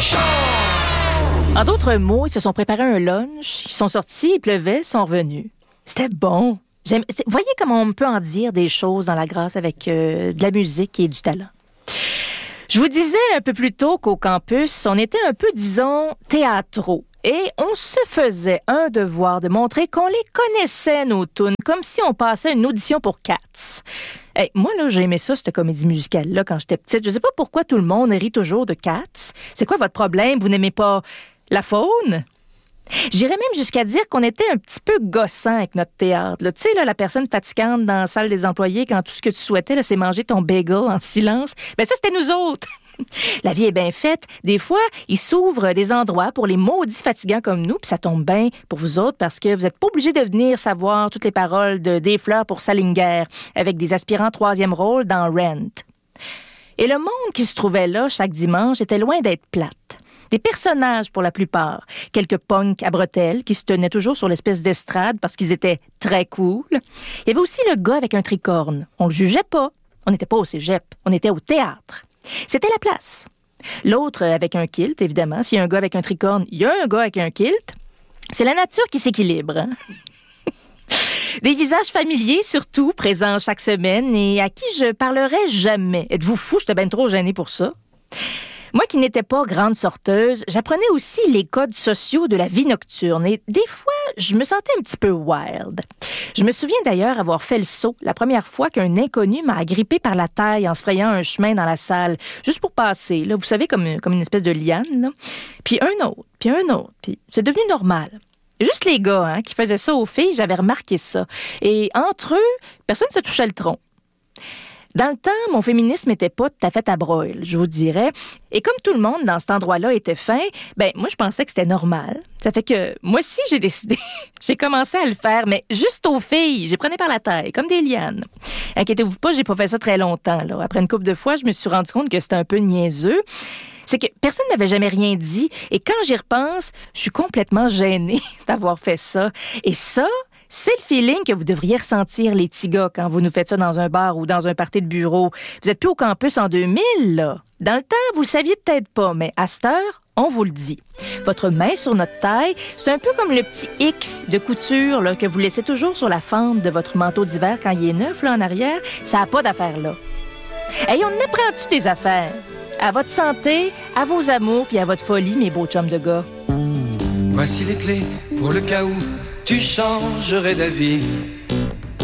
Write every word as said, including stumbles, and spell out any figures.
En d'autres mots, ils se sont préparés un lunch, ils sont sortis, il pleuvait, ils sont revenus. C'était bon. J'aime... Voyez comment on peut en dire des choses dans la grâce avec euh, de la musique et du talent. Je vous disais un peu plus tôt qu'au campus, on était un peu, disons, théâtraux. Et on se faisait un devoir de montrer qu'on les connaissait, nos tunes, comme si on passait une audition pour Cats. Hey, moi, là, j'ai aimé ça, cette comédie musicale-là, quand j'étais petite. Je sais pas pourquoi tout le monde rit toujours de Cats. C'est quoi votre problème? Vous n'aimez pas la faune? J'irais même jusqu'à dire qu'on était un petit peu gossant avec notre théâtre. Tu sais, là, la personne fatigante dans la salle des employés, quand tout ce que tu souhaitais, là, c'est manger ton bagel en silence. Ben ça, c'était nous autres. La vie est bien faite. Des fois, il s'ouvre des endroits pour les maudits fatigants comme nous, puis ça tombe bien pour vous autres parce que vous n'êtes pas obligés de venir savoir toutes les paroles de Des fleurs pour Salinger avec des aspirants troisième rôle dans Rent. Et le monde qui se trouvait là chaque dimanche était loin d'être plate. Des personnages pour la plupart. Quelques punks à bretelles qui se tenaient toujours sur l'espèce d'estrade parce qu'ils étaient très cool. Il y avait aussi le gars avec un tricorne. On le jugeait pas. On n'était pas au cégep. On était au théâtre. C'était la place. L'autre avec un kilt, évidemment. S'il y a un gars avec un tricorne, il y a un gars avec un kilt. C'est la nature qui s'équilibre. Hein? Des visages familiers, surtout, présents chaque semaine et à qui je parlerai jamais. Êtes-vous fou? J'étais bien trop gênée pour ça. Moi qui n'étais pas grande sorteuse, j'apprenais aussi les codes sociaux de la vie nocturne et des fois, je me sentais un petit peu wild. Je me souviens d'ailleurs avoir fait le saut la première fois qu'un inconnu m'a agrippé par la taille en se frayant un chemin dans la salle, juste pour passer, là, vous savez, comme, comme une espèce de liane, là. Puis un autre, puis un autre, puis c'est devenu normal. Juste les gars hein, qui faisaient ça aux filles, j'avais remarqué ça. Et entre eux, personne ne se touchait le tronc. Dans le temps, mon féminisme n'était pas tout à fait à broil, je vous dirais. Et comme tout le monde dans cet endroit-là était fin, ben moi, je pensais que c'était normal. Ça fait que moi aussi, j'ai décidé. J'ai commencé à le faire, mais juste aux filles. J'ai prenais par la taille, comme des lianes. Inquiétez-vous pas, j'ai pas fait ça très longtemps, là. Après une couple de fois, je me suis rendu compte que c'était un peu niaiseux. C'est que personne ne m'avait jamais rien dit. Et quand j'y repense, je suis complètement gênée d'avoir fait ça. Et ça... c'est le feeling que vous devriez ressentir, les petits gars, quand vous nous faites ça dans un bar ou dans un party de bureau. Vous êtes plus au campus en deux mille, là. Dans le temps, vous le saviez peut-être pas, mais à cette heure, on vous le dit. Votre main sur notre taille, c'est un peu comme le petit X de couture là, que vous laissez toujours sur la fente de votre manteau d'hiver quand il est neuf, là, en arrière. Ça n'a pas d'affaire là. Hey, on apprend-tu des affaires? À votre santé, à vos amours puis à votre folie, mes beaux chums de gars. Voici les clés pour le cas où tu changerais d'avis.